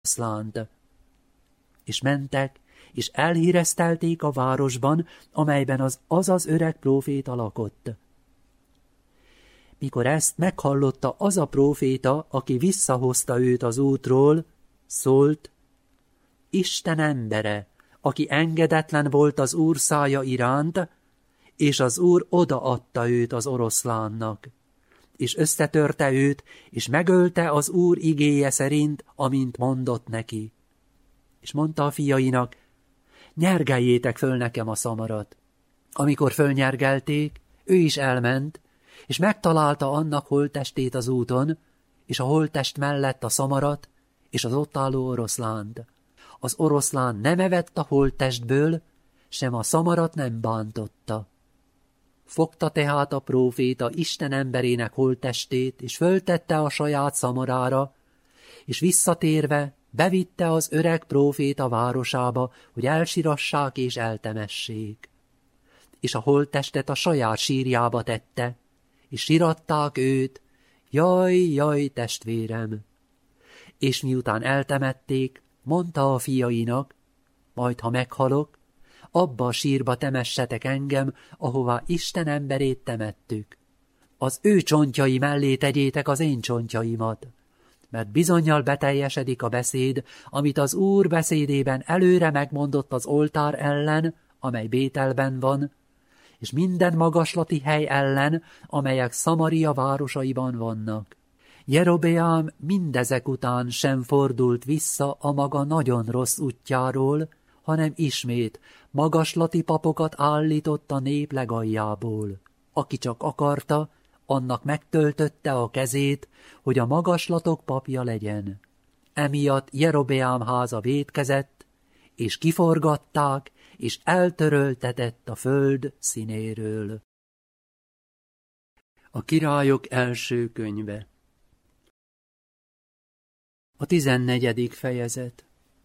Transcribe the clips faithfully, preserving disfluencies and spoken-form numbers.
oroszlánt. És mentek, és elhíreztelték a városban, amelyben az az az öreg próféta lakott. Mikor ezt meghallotta az a próféta, aki visszahozta őt az útról, szólt: Isten embere, aki engedetlen volt az Úr szája iránt, és az Úr odaadta őt az oroszlánnak, és összetörte őt, és megölte az Úr igéje szerint, amint mondott neki. És mondta a fiainak: Nyergeljétek föl nekem a szamarat. Amikor fölnyergelték, ő is elment, és megtalálta annak holttestét az úton, és a holttest mellett a szamarat, és az ott álló oroszlánt. Az oroszlán nem evett a holttestből, sem a szamarat nem bántotta. Fogta tehát a próféta Isten emberének holttestét, és föltette a saját szamarára, és visszatérve bevitte az öreg próféta városába, hogy elsirassák és eltemessék. És a holttestet a saját sírjába tette, és siratták őt: Jaj, jaj, testvérem! És miután eltemették, mondta a fiainak: Majd, ha meghalok, abba a sírba temessetek engem, ahová Isten emberét temettük. Az ő csontjai mellé tegyétek az én csontjaimat, mert bizonnyal beteljesedik a beszéd, amit az Úr beszédében előre megmondott az oltár ellen, amely Bételben van, és minden magaslati hely ellen, amelyek Szamaria városaiban vannak. Jerobeám mindezek után sem fordult vissza a maga nagyon rossz útjáról, hanem ismét magaslati papokat állított a nép legaljából. Aki csak akarta, annak megtöltötte a kezét, hogy a magaslatok papja legyen. Emiatt Jerobeám háza vétkezett, és kiforgatták, és eltöröltetett a föld színéről. A királyok első könyve. A tizennegyedik fejezet.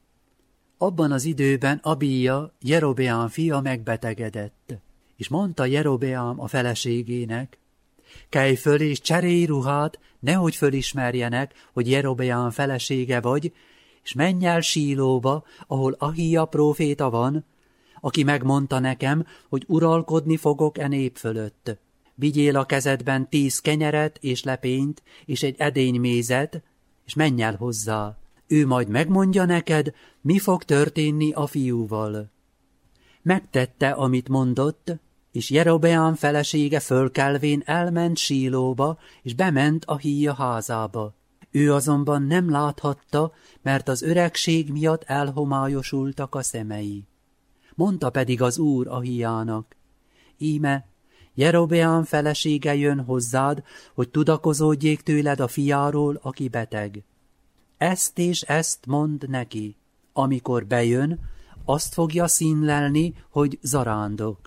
Abban az időben Abija, Jerobeám fia megbetegedett, és mondta Jerobeám a feleségének: Kelj föl és cserélj ruhát, nehogy fölismerjenek, hogy Jerobeám felesége vagy, és menj el Sílóba, ahol Ahija próféta van, aki megmondta nekem, hogy uralkodni fogok e nép fölött. Vigyél a kezedben tíz kenyeret és lepényt, és egy edény mézet, és menj el hozzá. Ő majd megmondja neked, mi fog történni a fiúval. Megtette, amit mondott, és Jerobeám felesége fölkelvén elment Sílóba, és bement Ahija házába. Ő azonban nem láthatta, mert az öregség miatt elhomályosultak a szemei. Mondta pedig az Úr Ahijának: Íme, Jerobeám felesége jön hozzád, hogy tudakozódjék tőled a fiáról, aki beteg. Ezt és ezt mond neki. Amikor bejön, azt fogja színlelni, hogy zarándok.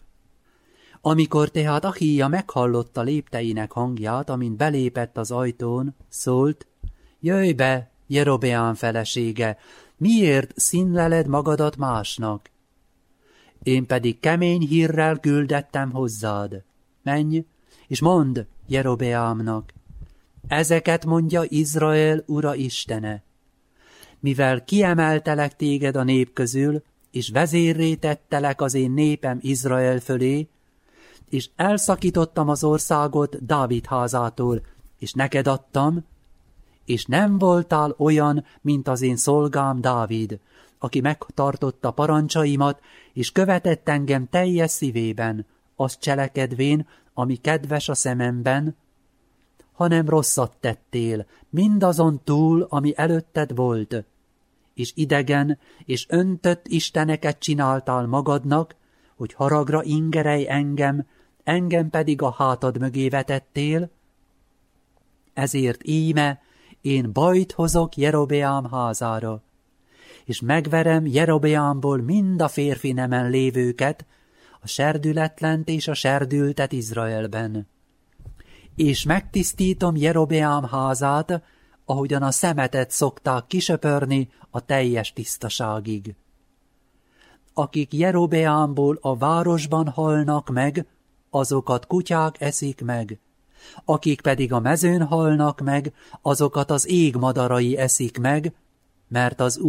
Amikor tehát Ahija meghallotta lépteinek hangját, amint belépett az ajtón, szólt: Jöjj be, Jerobeám felesége, miért színleled magadat másnak? Én pedig kemény hírrel küldettem hozzád. Menj, és mondd Jerobeámnak: ezeket mondja Izrael ura Istene. Mivel kiemeltelek téged a nép közül, és vezérré tettelek az én népem Izrael fölé, és elszakítottam az országot Dávid házától, és neked adtam, és nem voltál olyan, mint az én szolgám Dávid, aki megtartotta parancsaimat, és követett engem teljes szívében, azt cselekedvén, ami kedves a szememben, hanem rosszat tettél, mindazon túl, ami előtted volt, és idegen és öntött isteneket csináltál magadnak, hogy haragra ingerelj engem, engem pedig a hátad mögé vetettél. Ezért íme, én bajt hozok Jerobeám házára, és megverem Jerobeámból mind a férfi nemen lévőket, a serdületlent és a serdültet Izraelben. És megtisztítom Jerobeám házát, ahogyan a szemetet szokták kisöpörni a teljes tisztaságig. Akik Jerobeámból a városban halnak meg, azokat kutyák eszik meg, akik pedig a mezőn halnak meg, azokat az ég madarai eszik meg, mert az